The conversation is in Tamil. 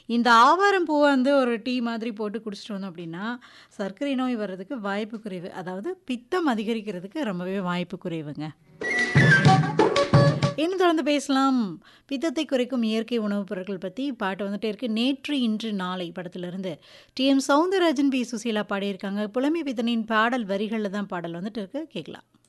இந்த ஆவாரம் பூவ வந்து ஒரு டீ மாதிரி போட்டு குடிச்சிட்டு வந்தோம் அப்படின்னா, சர்க்கரை நோய் வர்றதுக்கு வாய்ப்பு குறைவு. அதாவது பித்தம் அதிகரிக்கிறதுக்கு ரொம்பவே வாய்ப்பு குறைவுங்க. இன்னும் தொடர்ந்து பேசலாம். பித்தத்தை குறைக்கும் இயற்கை உணவுப் பொருட்கள் பத்தி பாட்டு வந்துட்டே இருக்கு. நேற்று, இன்று, நாளை படத்திலிருந்து டி.எம். சௌந்தரராஜன், பி. சுசீலா பாடியிருக்காங்க. புலமை பித்தனின் பாடல் வரிகள்ல தான் பாடல் வந்துட்டு இருக்கு. கேக்கலாம்.